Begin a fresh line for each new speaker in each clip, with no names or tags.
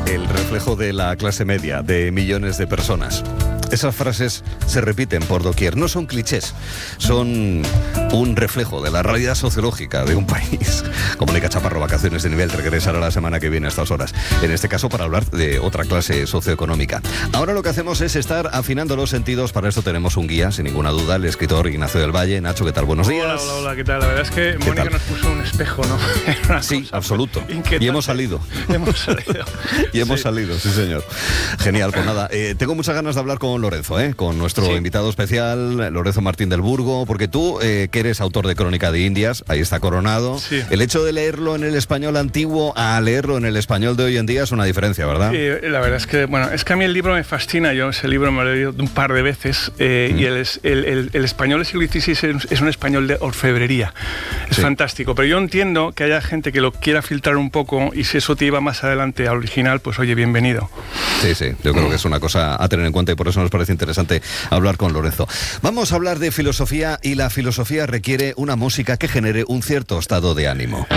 el reflejo de la clase media, de millones de personas. Esas frases se repiten por doquier, no son clichés, son un reflejo de la realidad sociológica de un país. Comunica Chaparro, vacaciones de nivel, regresará la semana que viene a estas horas, en este caso para hablar de otra clase socioeconómica. Ahora lo que hacemos es estar afinando los sentidos, para esto tenemos un guía, sin ninguna duda, el escritor Ignacio del Valle. Nacho, ¿qué tal? Buenos días.
Hola, ¿qué tal? La verdad es que Mónica nos puso un espejo, ¿no?
Sí, absoluto.
Inquietante.
Y hemos salido. Hemos salido, sí señor. Genial, pues nada, tengo muchas ganas de hablar con Lorenzo, con nuestro invitado especial, Lorenzo Martín del Burgo, porque tú, que eres autor de Crónica de Indias, ahí está coronado. Sí. El hecho de leerlo en el español antiguo a leerlo en el español de hoy en día es una diferencia, ¿verdad?
La verdad es que, bueno, es que a mí el libro me fascina. Yo ese libro me lo he leído un par de veces y el español del siglo XVI es un español de orfebrería. Es fantástico, pero yo entiendo que haya gente que lo quiera filtrar un poco y si eso te iba más adelante al original, pues oye, bienvenido.
Sí, yo creo que es una cosa a tener en cuenta y por eso nos parece interesante hablar con Lorenzo. Vamos a hablar de filosofía y la filosofía requiere una música que genere un cierto estado de ánimo.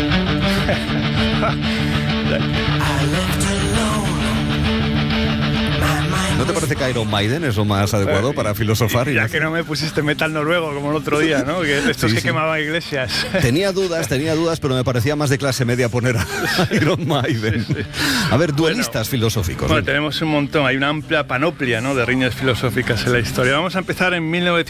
¿No te parece que Iron Maiden es lo más adecuado para filosofar?
Ya que no me pusiste metal noruego como el otro día, ¿no? Que estos que quemaban iglesias.
Tenía dudas, pero me parecía más de clase media poner a Iron Maiden. A ver, duelistas filosóficos.
Bueno, tenemos un montón, hay una amplia panoplia, ¿no?, de riñas filosóficas en la historia. Vamos a empezar en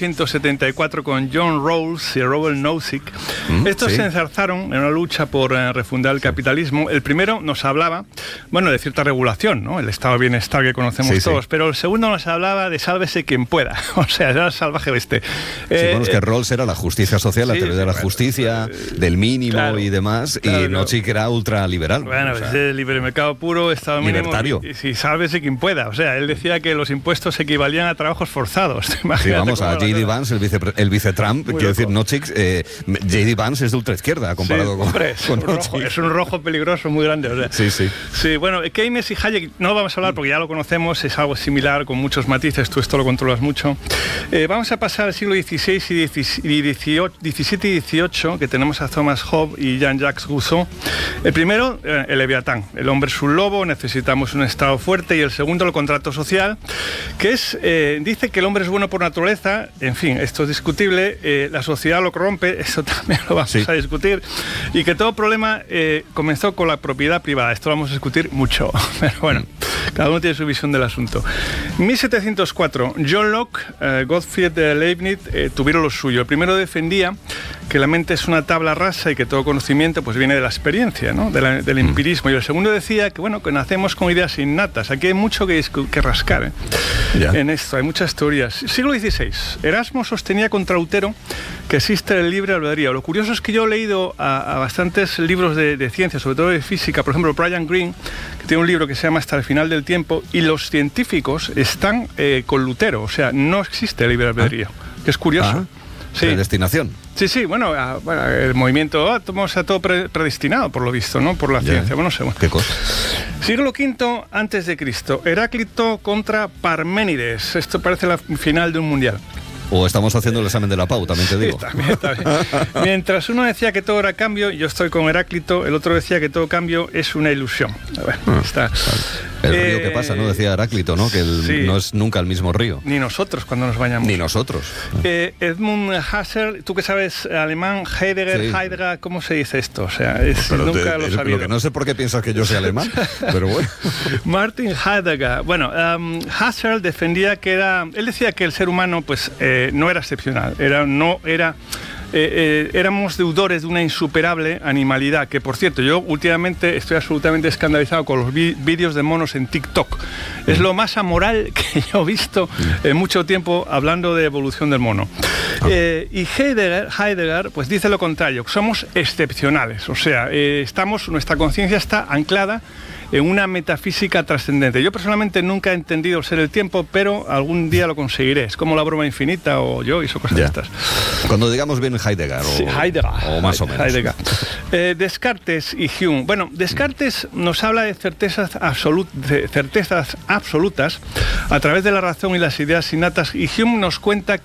1974 con John Rawls y Robert Nozick. Estos se enzarzaron en una lucha por refundar el capitalismo. El primero nos hablaba, bueno, de cierta regulación, ¿no?, el estado de bienestar que conocemos todos, pero el segundo nos hablaba de sálvese quien pueda, o sea, era salvaje bestia.
Bueno, es que Rawls era la justicia social, la teoría de la justicia, del mínimo y demás, y Nozick era ultraliberal.
Bueno, o sea, es libre mercado puro, estado mínimo.
Libertario.
Y sálvese quien pueda, o sea, él decía que los impuestos equivalían a trabajos forzados.
Sí, vamos, a J.D. Vance, el vice-Trump, quiero decir, Nozick, J.D. Vance es de ultraizquierda comparado con Nozick.
Es un rojo peligroso muy grande, o sea. Sí, bueno, Keynes y Hayek no vamos a hablar porque ya lo conocemos, es algo similar con muchos matices, tú esto lo controlas mucho. Vamos a pasar al siglo XVI y XVII y XVIII, que tenemos a Thomas Hobbes y Jean-Jacques Rousseau. El primero, el Leviatán, el hombre es un lobo, necesitamos un Estado fuerte, y el segundo, el contrato social, que es, dice que el hombre es bueno por naturaleza, en fin, esto es discutible, la sociedad lo corrompe, esto también lo vamos a discutir, y que todo problema comenzó con la propiedad privada, esto lo vamos a discutir mucho, pero bueno, cada uno tiene su visión del asunto. 1704, John Locke, Gottfried Leibniz tuvieron lo suyo. El primero defendía que la mente es una tabla rasa y que todo conocimiento pues viene de la experiencia, ¿no?, del empirismo. Y el segundo decía que, bueno, que nacemos con ideas innatas. Aquí hay mucho que rascar en esto, hay muchas teorías. Siglo XVI, Erasmo sostenía contra Lutero que existe el libre albedrío. Lo curioso es que yo he leído a bastantes libros de ciencia, sobre todo de física, por ejemplo, Brian Greene, que tiene un libro que se llama Hasta el final del tiempo, y los científicos están con Lutero, o sea, no existe el libre albedrío, que es curioso.
Predestinación.
Sí, bueno, el movimiento átomos está todo predestinado, por lo visto, ¿no?, por la ciencia. Bueno, no sé.
¿Qué cosa?
Siglo V antes de Cristo, Heráclito contra Parménides. Esto parece la final de un mundial.
O estamos haciendo el examen de la PAU, también te digo.
También. Mientras uno decía que todo era cambio, yo estoy con Heráclito, el otro decía que todo cambio es una ilusión. Bueno, está.
El río que pasa, ¿no? Decía Heráclito, ¿no? Que no es nunca el mismo río.
Ni nosotros cuando nos bañamos.
Ni nosotros.
Edmund Husserl, tú que sabes alemán, Heidegger, ¿cómo se dice esto? O sea, nunca lo sabía.
Lo que no sé por qué piensas que yo soy alemán, pero bueno.
Martin Heidegger. Bueno, Husserl defendía que él decía que el ser humano, pues, no era excepcional, éramos deudores de una insuperable animalidad, que por cierto, yo últimamente estoy absolutamente escandalizado con los vídeos de monos en TikTok. Es lo más amoral que yo he visto en mucho tiempo hablando de evolución del mono. Y Heidegger pues dice lo contrario, somos excepcionales, o sea, nuestra conciencia está anclada en una metafísica trascendente. Yo personalmente nunca he entendido el ser el tiempo, pero algún día lo conseguiré. Es como la broma infinita o yo y cosas de estas.
Cuando digamos bien Heidegger, o más o menos.
Heidegger. Descartes y Hume. Bueno, Descartes nos habla de certezas absolutas a través de la razón y las ideas innatas, y Hume nos cuenta